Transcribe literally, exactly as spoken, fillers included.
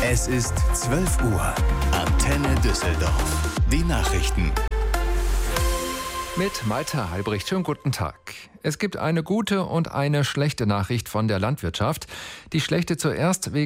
Es ist zwölf Uhr. Antenne Düsseldorf. Die Nachrichten. Mit Malte Halbricht. Schönen guten Tag. Es gibt eine gute und eine schlechte Nachricht von der Landwirtschaft. Die schlechte zuerst wegen